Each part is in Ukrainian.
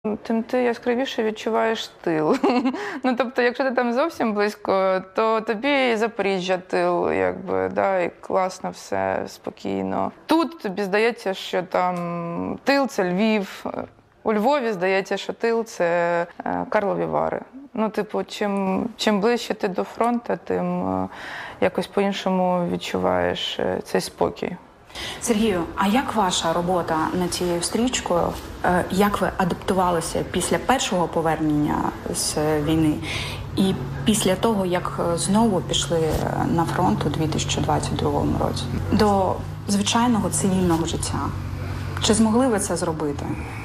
тим ти яскравіше відчуваєш тил. Ну, тобто, якщо ти там зовсім близько, то тобі і Запоріжжя тил, якби, да, і класно все, спокійно. Тут тобі здається, що там тил – це Львів. У Львові здається, що тил – це Карлові Вари. Ну, типу, чим ближче ти до фронту, тим якось по-іншому відчуваєш цей спокій. Сергію, а як ваша робота над цією стрічкою? Як ви адаптувалися після першого повернення з війни і після того, як знову пішли на фронт у 2022 році до звичайного цивільного життя? Чи змогли ви це зробити?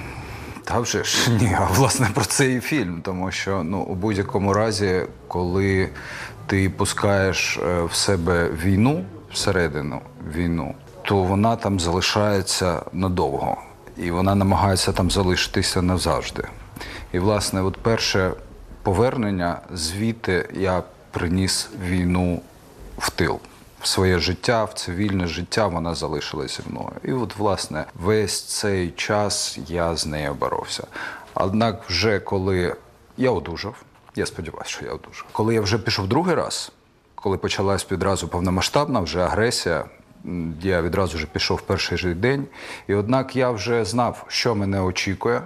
Та вже ж ні, а власне про це і фільм, тому що у будь-якому разі, коли ти пускаєш в себе війну, всередину війну, то вона там залишається надовго. І вона намагається там залишитися назавжди. І, власне, от перше повернення, звідти я приніс війну в тил. В своє життя, в цивільне життя вона залишилася зі мною. І от, власне, весь цей час я з нею боровся. Однак вже коли я одужав, я сподіваюся, що я одужав. Коли я вже пішов другий раз, коли почалась відразу повномасштабна вже агресія, я відразу вже пішов в перший же день. І однак я вже знав, що мене очікує.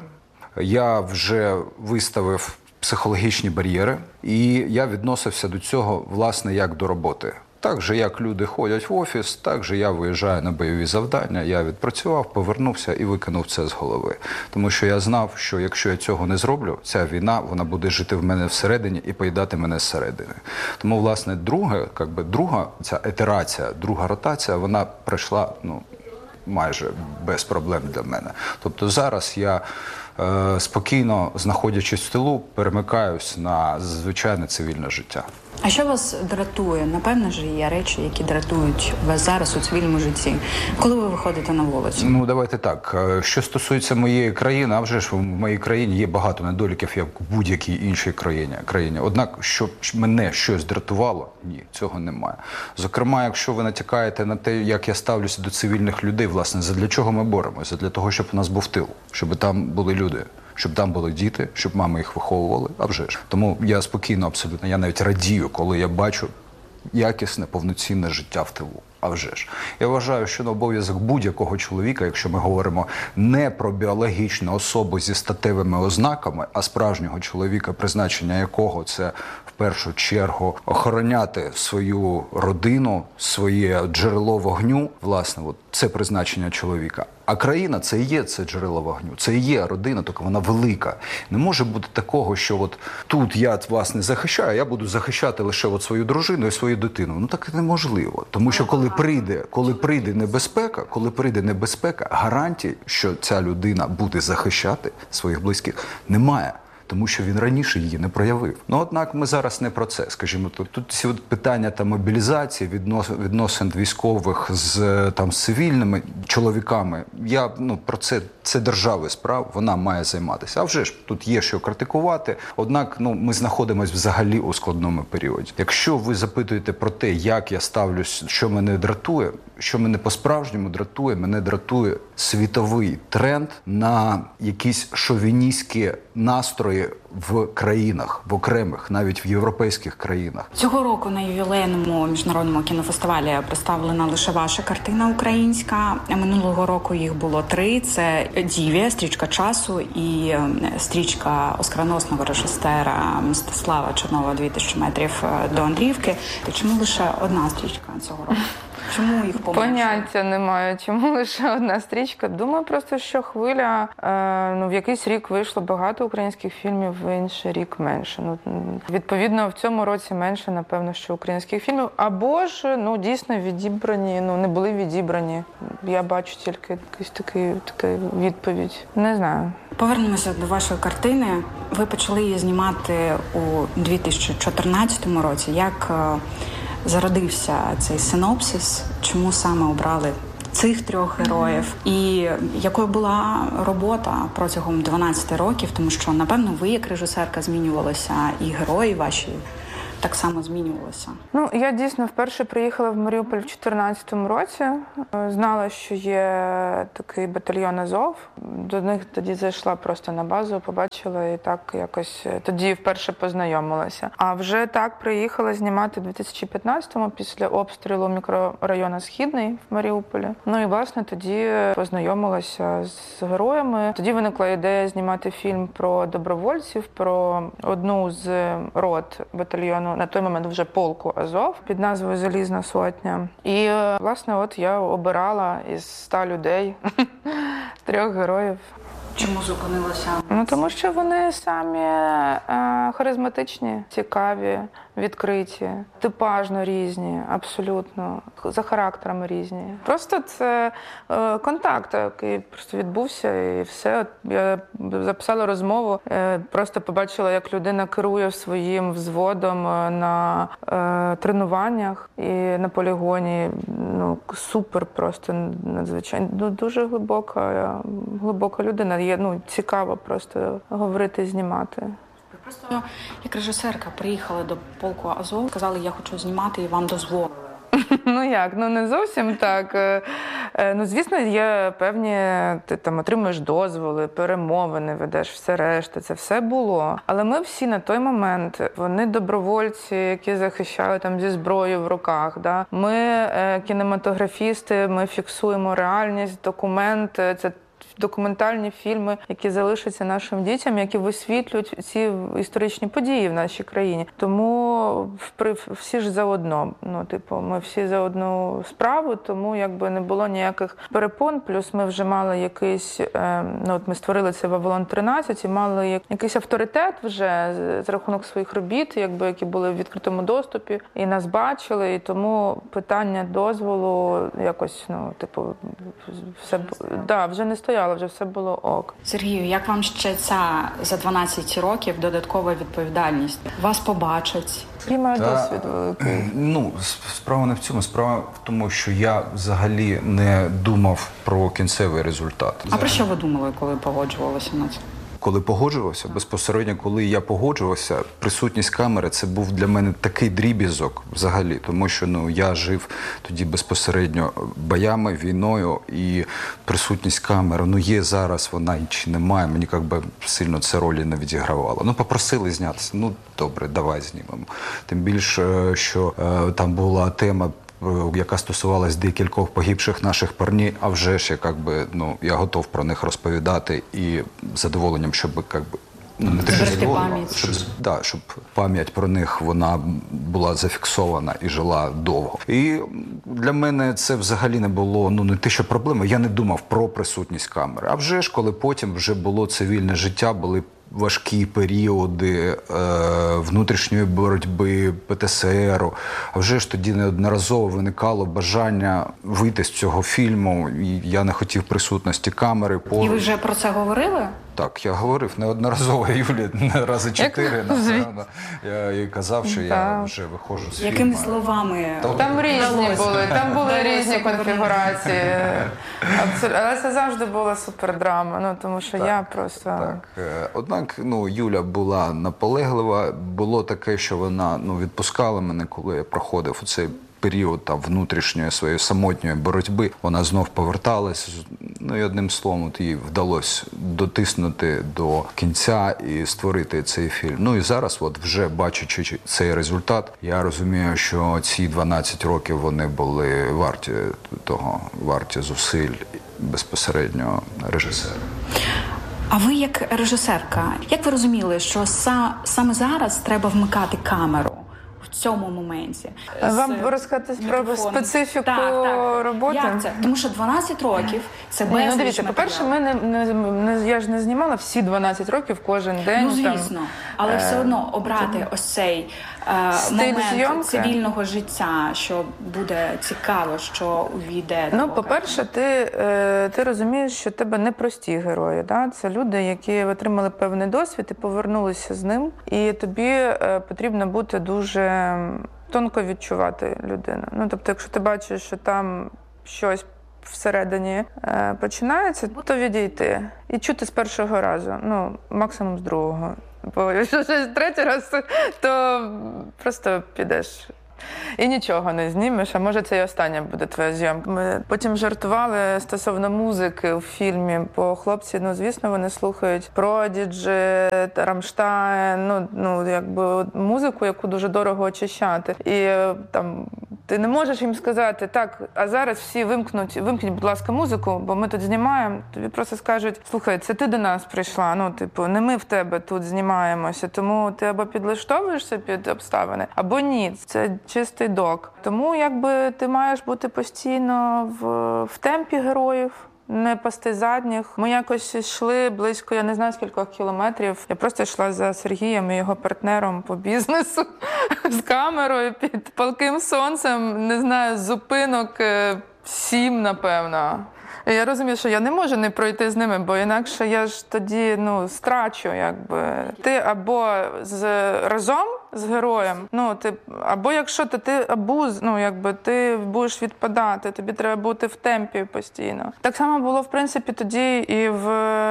Я вже виставив психологічні бар'єри. І я відносився до цього, власне, як до роботи. Так же, як люди ходять в офіс, так же я виїжджаю на бойові завдання, я відпрацював, повернувся і викинув це з голови. Тому що я знав, що якщо я цього не зроблю, ця війна, вона буде жити в мене всередині і поїдати мене зсередини. Тому, власне, друга ця ітерація, друга ротація, вона пройшла, майже без проблем для мене. Тобто зараз я спокійно, знаходячись в тилу, перемикаюсь на звичайне цивільне життя. А що вас дратує? Напевно ж, є речі, які дратують вас зараз у цивільному житті. Коли ви виходите на вулицю? Давайте так. Що стосується моєї країни, а вже ж в моїй країні є багато недоліків, як в будь-якій іншій країні. Однак, щоб мене щось дратувало, ні, цього немає. Зокрема, якщо ви натякаєте на те, як я ставлюся до цивільних людей, власне, задля чого ми боремося? Задля того, щоб у нас був тил, щоб там були люди. Щоб там були діти, щоб мами їх виховували, а вже ж. Тому я спокійно абсолютно, я навіть радію, коли я бачу якісне, повноцінне життя в тилу. А вже ж. Я вважаю, що на обов'язок будь-якого чоловіка, якщо ми говоримо не про біологічну особу зі статевими ознаками, а справжнього чоловіка, призначення якого це в першу чергу охороняти свою родину, своє джерело вогню, власне, це призначення чоловіка. А країна – це і є це джерело вогню, це і є родина, тільки вона велика. Не може бути такого, що тут я, власне, захищаю, а я буду захищати лише свою дружину і свою дитину. Так неможливо. Тому що коли прийде небезпека, гарантій, що ця людина буде захищати своїх близьких, немає. Тому що він раніше її не проявив. Однак ми зараз не про це, скажімо. Тут ці питання мобілізації, відносин військових з цивільними чоловіками, про це держави справ, вона має займатися. А вже ж, тут є що критикувати, однак ми знаходимося взагалі у складному періоді. Якщо ви запитуєте про те, як я ставлюсь, що мене дратує, що мене по-справжньому дратує, мене дратує світовий тренд на якісь шовіністські настрої в країнах, в окремих, навіть в європейських країнах. Цього року на ювілейному міжнародному кінофестивалі представлена лише ваша картина українська. Минулого року їх було 3. Це «Дівія», «Стрічка часу» і стрічка оскароносного режисера Мстислава Чернова «2000 метрів до Андріївки». Чому лише одна стрічка цього року? Чому їх поменше? Поняття немає, чому лише одна стрічка. Думаю просто, що хвиля, в якийсь рік вийшло багато українських фільмів, в інший рік менше. Відповідно, в цьому році менше, напевно, що українських фільмів. Або ж, дійсно відібрані, не були відібрані. Я бачу тільки якусь таку відповідь. Не знаю. Повернемося до вашої картини. Ви почали її знімати у 2014 році. Як зародився цей синопсис, чому саме обрали цих 3 героїв, і якою була робота протягом 12 років, тому що, напевно, ви як режисерка змінювалися, і герої ваші так само змінювалося? Ну, я дійсно вперше приїхала в Маріуполь в 2014 році. Знала, що є такий батальйон Азов. До них тоді зайшла просто на базу, побачила і так якось тоді вперше познайомилася. А вже так приїхала знімати в 2015-му після обстрілу мікрорайону Східний в Маріуполі. Ну і, власне, тоді познайомилася з героями. Тоді виникла ідея знімати фільм про добровольців, про одну з рот батальйону, на той момент вже полку Азов, під назвою «Залізна сотня». І, власне, от я обирала із 100 людей 3 героїв. Чому зупинилася? Ну, тому що вони самі харизматичні, цікаві, відкриті, типажно різні, абсолютно, за характерами різні. Просто це контакт, який просто відбувся, і все. Я записала розмову, просто побачила, як людина керує своїм взводом на тренуваннях і на полігоні. Ну, супер просто, надзвичайно. Ну, дуже глибока людина. Є, ну, цікаво просто говорити, знімати. Ви просто, як режисерка, приїхали до полку Азов, сказали, я хочу знімати, і вам дозволили. Ну як, ну не зовсім так. Ну, звісно, є певні, ти там отримуєш дозволи, перемовини ведеш, все решта, це все було. Але ми всі на той момент, вони добровольці, які захищали там зі зброєю в руках. Да? Ми кінематографісти, ми фіксуємо реальність, документи, це документальні фільми, які залишаться нашим дітям, які висвітлюють ці історичні події в нашій країні. Тому всі ж заодно. Ну, типу, ми всі за одну справу, тому якби не було ніяких перепон. Плюс ми вже мали якийсь, ну от ми створили це «Вавилон 13» і мали якийсь авторитет вже за рахунок своїх робіт, якби, які були в відкритому доступі, і нас бачили, і тому питання дозволу якось, ну, типу, все, да, вже не стояло, вже все було ок. Сергію, як вам ще ця за 12 років додаткова відповідальність? Вас побачать? Я маю досвід великий. Ну, справа не в цьому. Справа в тому, що я взагалі не думав про кінцевий результат. А про що ви думали, коли погоджувалися на це? Коли погоджувався, безпосередньо, коли я погоджувався, присутність камери – це був для мене такий дріб'язок взагалі, тому що, ну, я жив тоді безпосередньо боями, війною, і присутність камери, ну, є зараз вона чи немає, мені якби сильно це ролі не відігравало. Ну, попросили знятися, ну, добре, давай знімемо. Тим більше, що там була тема, яка стосувалась декількох погибших наших парнів, а вже ж ну, я готов про них розповідати і з задоволенням, щоб ну, не те, що задоволення, щоб пам'ять про них вона була зафіксована і жила довго. І для мене це взагалі не було, ну, не те, що проблема, я не думав про присутність камери. А вже ж, коли потім вже було цивільне життя, були важкі періоди внутрішньої боротьби, ПТСРу. А вже ж тоді неодноразово виникало бажання вийти з цього фільму, і я не хотів присутності камери поруч. І ви вже про це говорили? Так, я говорив неодноразово Юлі, рази 4, напевно. Я їй казав, що я вже виходжу з фільму. Якими словами? Там різні були, там були різні конфігурації. Але це завжди була супердрама, ну, тому що я просто... Так. Однак, ну, Юля була наполеглива. Було таке, що вона, ну, відпускала мене, коли я проходив цей період там внутрішньої своєї самотньої боротьби. Вона знов поверталась. Ну і одним словом, от їй вдалося дотиснути до кінця і створити цей фільм. Ну і зараз, от вже бачачи цей результат, я розумію, що ці 12 років вони були варті того, варті зусиль безпосередньо режисера. А ви як режисерка, як ви розуміли, що саме зараз треба вмикати камеру? В цьому моменті. Вам розказати про специфіку роботи? Як це? Тому що 12 років – це безліч. Ну, дивіться, по-перше, я ж не знімала всі 12 років кожен день. Ну, звісно. Але все одно обрати ось цей момент зйомки цивільного життя, що буде цікаво, що увійде. Ну, по-перше, ти розумієш, що тебе не прості герої. Да? Це люди, які отримали певний досвід і повернулися з ним. І тобі потрібно бути дуже тонко відчувати людину. Ну, тобто, якщо ти бачиш, що там щось всередині починається, то відійти. І чути з першого разу, максимум з другого. Бо якщо щось третій раз, то просто підеш. І нічого не знімеш, а може це і остання буде твоя зйомка. Ми потім жартували стосовно музики у фільмі, бо хлопці, звісно, вони слухають Продіджі, Рамштайн, музику, яку дуже дорого очищати. І там ти не можеш їм сказати, так, а зараз всі вимкніть, будь ласка, музику, бо ми тут знімаємо. Тобі просто скажуть, слухай, це ти до нас прийшла, не ми в тебе тут знімаємося, тому ти або підлаштовуєшся під обставини, або ні. Це чистий док. Тому ти маєш бути постійно в темпі героїв, не пасти задніх. Ми якось йшли близько, я не знаю скількох кілометрів. Я просто йшла за Сергієм і його партнером по бізнесу з камерою під палким сонцем, не знаю, зупинок 7, напевно. І я розумію, що я не можу не пройти з ними, бо інакше я ж тоді, страчу, Ти або разом з героєм, або якщо ти абуз, ти будеш відпадати, тобі треба бути в темпі постійно. Так само було, в принципі, тоді і в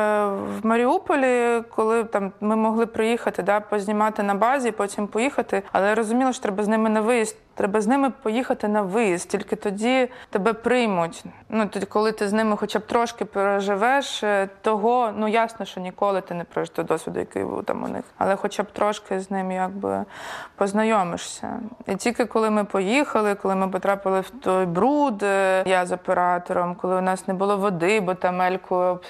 Маріуполі, коли там ми могли приїхати, познімати на базі, потім поїхати, але я розуміла, що треба з ними на виїзд. Треба з ними поїхати на виїзд, тільки тоді тебе приймуть. Тоді, коли ти з ними хоча б трошки переживеш того, ясно, що ніколи ти не прожив того досвіду, який був там у них, але хоча б трошки з ним познайомишся. І тільки коли ми поїхали, коли ми потрапили в той бруд, я з оператором, коли у нас не було води, бо там Ельку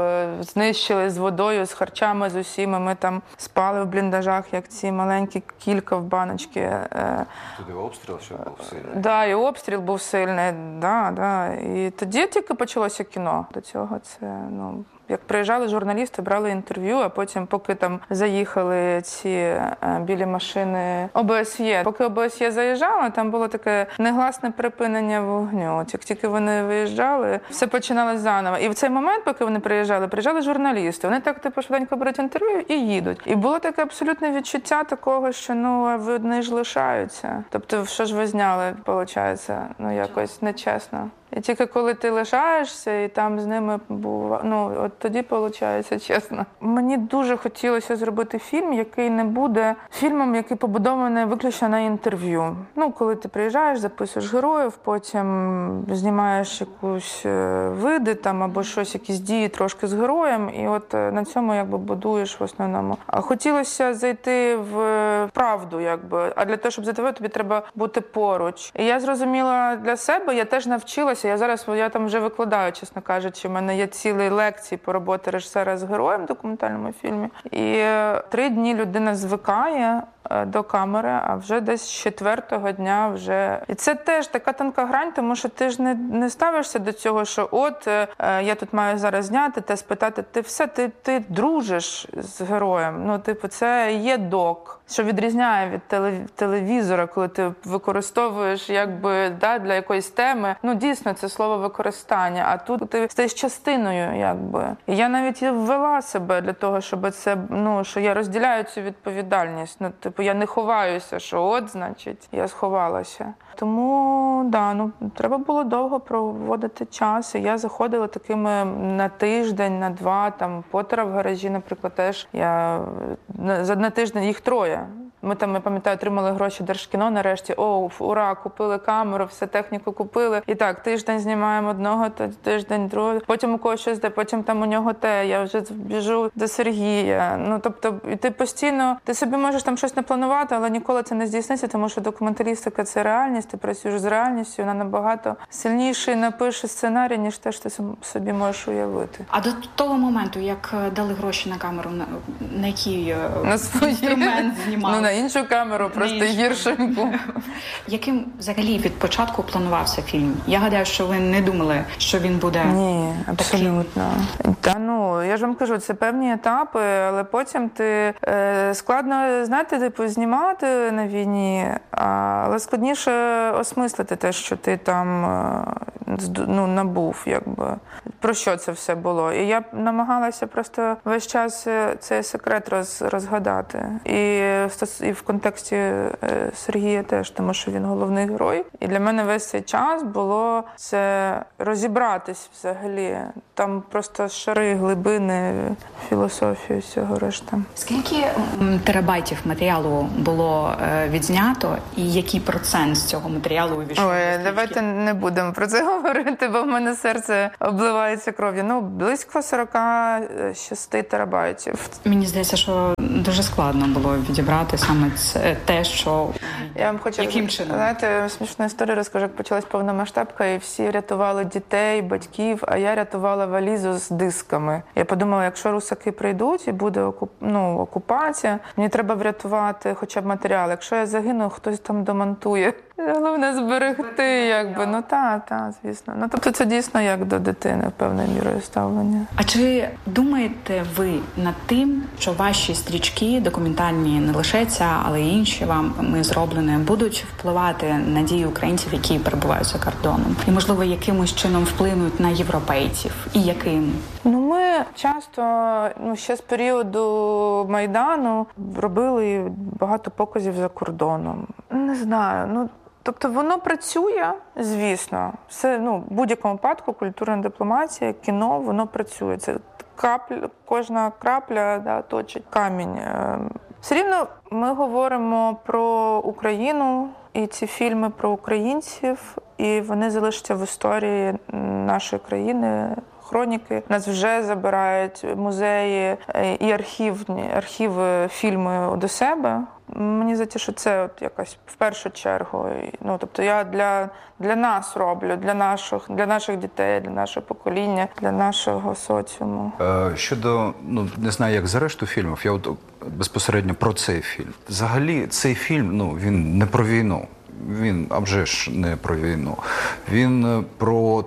знищили з водою, з харчами, з усіма, ми там спали в бліндажах, як ці маленькі кілька в баночки. Туди обстріл ще був сильний. Так, і обстріл був сильний, да. І тоді тільки почалося кіно. До цього це, як приїжджали журналісти, брали інтерв'ю, а потім, поки там заїхали ці білі машини ОБСЄ. Поки ОБСЄ заїжджала, там було таке негласне припинення вогню. Як тільки вони виїжджали, все починалось заново. І в цей момент, поки вони приїжджали журналісти. Вони так швиденько беруть інтерв'ю і їдуть. І було таке абсолютне відчуття такого, що вони ж лишаються. Тобто, що ж ви зняли, виходить, якось нечесно. І тільки коли ти лишаєшся, і там з ними був, от тоді виходить чесно. Мені дуже хотілося зробити фільм, який не буде фільмом, який побудований виключно на інтерв'ю. Коли ти приїжджаєш, записуєш героїв, потім знімаєш якусь види там або щось, якісь дії трошки з героєм, і от на цьому будуєш в основному. А хотілося зайти в правду, а для того, щоб зайти, тобі треба бути поруч. І я зрозуміла для себе, я теж навчилася. Я там вже викладаю, чесно кажучи. У мене є цілі лекції по роботі режисера з героєм в документальному фільмі. І 3 дні людина звикає до камери, а вже десь з 4-го дня вже... І це теж така тонка грань, тому що ти ж не ставишся до цього, що я тут маю зараз зняти, те спитати. Ти дружиш з героєм. Це є док, що відрізняє від телевізора, коли ти використовуєш для якоїсь теми. Дійсно, це слово використання, а тут ти стаєш частиною, І я навіть ввела себе для того, щоб це, що я розділяю цю відповідальність. Я не ховаюся, що значить, я сховалася. Тому, треба було довго проводити час. І я заходила такими на тиждень, на 2, там, Поттера в гаражі, наприклад, теж. На тиждень їх 3. Ми я пам'ятаю, отримали гроші Держкіно нарешті. Ура, купили камеру, все техніку купили. І так, тиждень знімаємо одного, тиждень другого. Потім у когось щось, потім там у нього те. Я вже біжу до Сергія. І ти постійно, ти собі можеш там щось не планувати, але ніколи це не здійсниться, тому що документалістика – це реальність, ти працюєш з реальністю, вона набагато сильніший напише сценарій, ніж те, що ти собі можеш уявити. А до того моменту, як дали гроші на камеру, на який на інструмент знімали? На іншу камеру, просто гіршим був. Яким взагалі від початку планувався фільм? Я гадаю, що ви не думали, що він буде Ні, абсолютно. я ж вам кажу, це певні етапи, але потім ти складно, знаєте, типу, знімати на війні, але складніше осмислити те, що ти там набув, якби. Про що це все було. І я намагалася просто весь час цей секрет розгадати. І в контексті Сергія теж, тому що він головний герой. І для мене весь цей час було це розібратись взагалі. Там просто шари, глибини, філософію всього решта. Скільки терабайтів матеріалу було відзнято і який процент з цього матеріалу увійшов? Ой, давайте не будемо про це говорити, бо в мене серце обливається кров'ю. Близько 46 терабайтів. Мені здається, що дуже складно було відібрати саме те, що... Я вам хочу, яким чином? Знаєте, смішну історію розкажу, як почалась повномасштабка, і всі рятували дітей, батьків, а я рятувала валізу з дисками. Я подумала, якщо русаки прийдуть і буде окупація, мені треба врятувати хоча б матеріал. Якщо я загину, хтось там домонтує. Головне зберегти, якби. Так, звісно. Тобто це дійсно як до дитини, певною мірою ставлення. А чи думаєте ви над тим, що ваші стрічки, документальні не лише ця, але й інші вами зроблені, будуть впливати на дії українців, які перебувають за кордоном? І, можливо, якимось чином вплинуть на європейців? І яким? Ми часто, ще з періоду Майдану, робили багато показів за кордоном. Не знаю, тобто воно працює, звісно. Все, в будь-якому випадку культурна дипломатія, кіно, воно працює. Це кожна крапля точить камінь. Все рівно ми говоримо про Україну, і ці фільми про українців, і вони залишаться в історії нашої країни. Хроніки. Нас вже забирають музеї і архіви, фільми до себе. Мені здається, що це якась в першу чергу. Тобто я для нас роблю, для наших дітей, для нашого покоління, для нашого соціуму. Щодо, не знаю, як за решту фільмів, я безпосередньо про цей фільм. Взагалі, цей фільм, він не про війну. Він, а вже ж, не про війну. Він про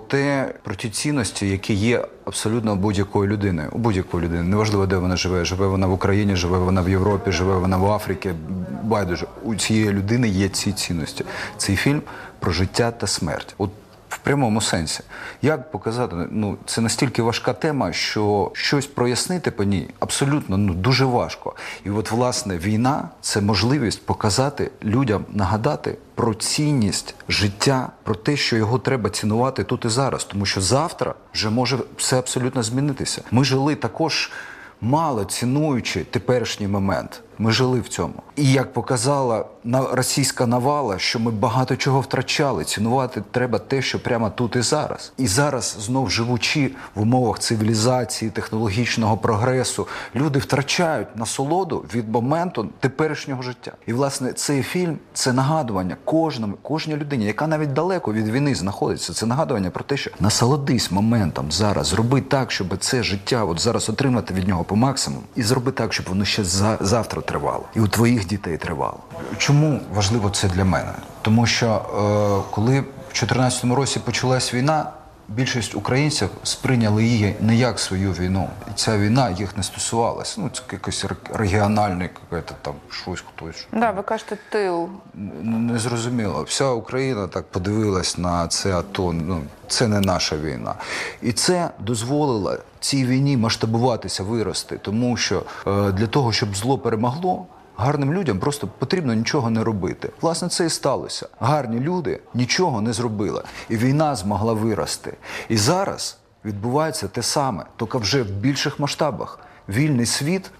ті цінності, які є абсолютно у будь-якої людини. У будь-якої людини. Неважливо, де вона живе. Живе вона в Україні, живе вона в Європі, живе вона в Африці. Байдуже. У цієї людини є ці цінності. Цей фільм про життя та смерть. В прямому сенсі. Як показати? Це настільки важка тема, що щось прояснити по ній абсолютно дуже важко. І власне, війна – це можливість показати людям, нагадати про цінність життя, про те, що його треба цінувати тут і зараз. Тому що завтра вже може все абсолютно змінитися. Ми жили також мало цінуючи теперішній момент. Ми жили в цьому. І як показала російська навала, що ми багато чого втрачали. Цінувати треба те, що прямо тут і зараз. І зараз, знов живучи в умовах цивілізації, технологічного прогресу, люди втрачають насолоду від моменту теперішнього життя. І, власне, цей фільм – це нагадування кожній людині, яка навіть далеко від війни знаходиться. Це нагадування про те, що насолодись моментом зараз. Зроби так, щоб це життя зараз отримати від нього по максимуму. І зроби так, щоб воно ще завтра тривало. І у твоїх дітей тривало. Чому важливо це для мене? Тому що коли в 2014 році почалась війна, більшість українців сприйняли її не як свою війну. І ця війна їх не стосувалася. Це якийсь регіональний, щось, хтось. Ви кажете, тил. Незрозуміло. Вся Україна так подивилась на це АТО. Це не наша війна. І це дозволило цій війні масштабуватися, вирости. Тому що для того, щоб зло перемогло, гарним людям просто потрібно нічого не робити. Власне, це і сталося. Гарні люди нічого не зробили. І війна змогла вирости. І зараз відбувається те саме, тільки вже в більших масштабах. Вільний світ,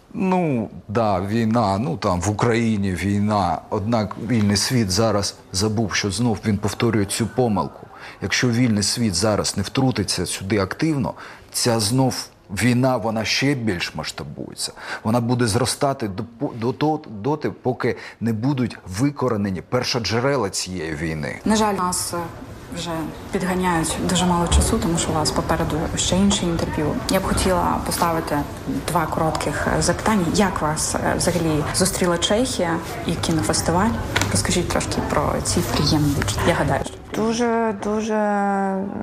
війна, в Україні війна. Однак вільний світ зараз забув, що знов він повторює цю помилку. Якщо вільний світ зараз не втрутиться сюди активно, ця знов війна, вона ще більш масштабується. Вона буде зростати доти, поки не будуть викоренені першоджерела цієї війни. На жаль, нас вже підганяють дуже мало часу, тому що у вас попереду ще інше інтерв'ю. Я б хотіла поставити 2 коротких запитання. Як вас взагалі зустріла Чехія і кінофестиваль? Розкажіть трошки про ці приємні відчуття. Я гадаю, що дуже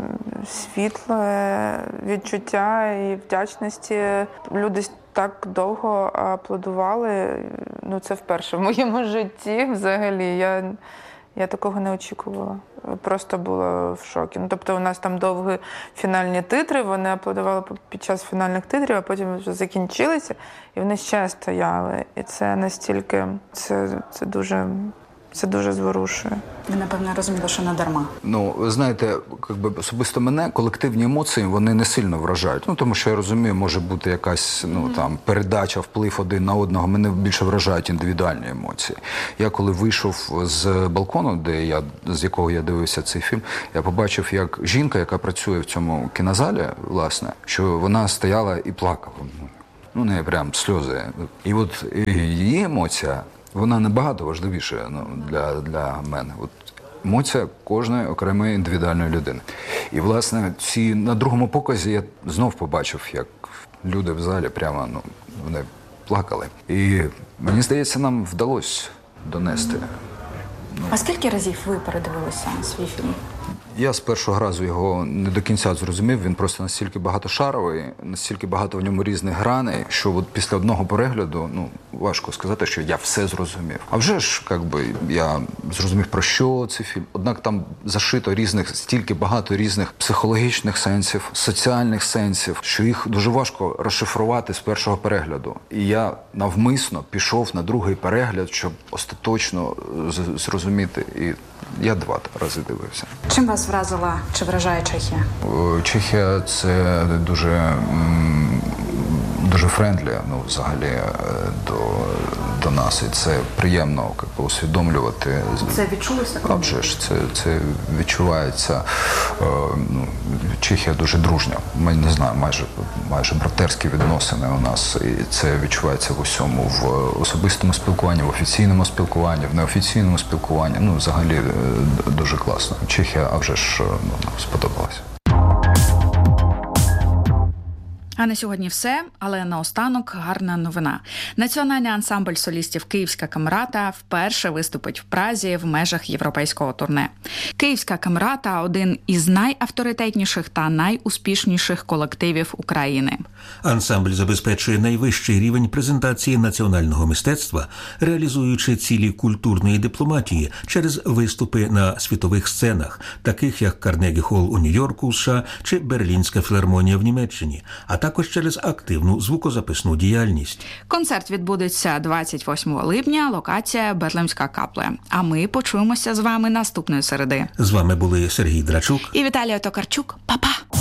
світле відчуття і вдячності. Люди так довго аплодували. Це вперше в моєму житті взагалі. Я такого не очікувала. Просто була в шокі. Тобто у нас там довгі фінальні титри, вони аплодували під час фінальних титрів, а потім вже закінчилися, і вони ще стояли. І це настільки, це дуже зворушує. Ви, напевно, розуміли, що не дарма. Ви знаєте, особисто мене колективні емоції, вони не сильно вражають. Тому що я розумію, може бути якась передача, вплив один на одного. Мене більше вражають індивідуальні емоції. Я коли вийшов з балкону, з якого я дивився цей фільм, я побачив, як жінка, яка працює в цьому кінозалі, власне, що вона стояла і плакала. Не прям сльози. І от її емоція, вона набагато важливіша для мене. Емоція кожної окремої індивідуальної людини. І, власне, на другому показі я знов побачив, як люди в залі прямо, вони плакали. І, мені здається, нам вдалося донести. А скільки разів ви передивилися свій фільм? Я з першого разу його не до кінця зрозумів, він просто настільки багатошаровий, настільки багато в ньому різних граней, що після одного перегляду, важко сказати, що я все зрозумів. А вже ж, я зрозумів, про що цей фільм. Однак там зашито стільки багато різних психологічних сенсів, соціальних сенсів, що їх дуже важко розшифрувати з першого перегляду. І я навмисно пішов на другий перегляд, щоб остаточно зрозуміти. І я 2 рази дивився. Чим вас вразила чи вражає Чехія? Чехія – це дуже френдлі, взагалі, до нас. І це приємно усвідомлювати. Це відчулося? А вже ж, це відчувається. Чехія дуже дружня. Ми, не знаю, майже братерські відносини у нас. І це відчувається в усьому. В особистому спілкуванні, в офіційному спілкуванні, в неофіційному спілкуванні. Взагалі дуже класно. Чехія, а вже ж, сподобалась. А на сьогодні все, але наостанок гарна новина. Національний ансамбль солістів «Київська камерата» вперше виступить в Празі в межах європейського турне. «Київська камерата» – один із найавторитетніших та найуспішніших колективів України. Ансамбль забезпечує найвищий рівень презентації національного мистецтва, реалізуючи цілі культурної дипломатії через виступи на світових сценах, таких як Карнегі-Холл у Нью-Йорку, США чи Берлінська філармонія в Німеччині, а також через активну звукозаписну діяльність. Концерт відбудеться 28 липня, локація Берлемська капля. А ми почуємося з вами наступної середи. З вами були Сергій Драчук і Віталія Токарчук. Па-па!